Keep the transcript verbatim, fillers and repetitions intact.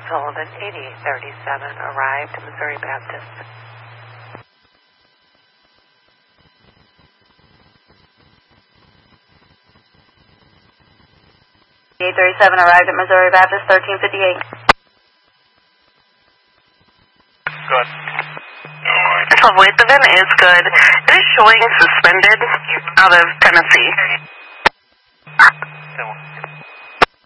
Sullivan, eighty-eight thirty-seven, arrived, Missouri Baptist. eight thirty-seven, arrived at Missouri Baptist, thirteen fifty-eight. Good. Subway, the V I N is good. It is showing suspended out of Tennessee.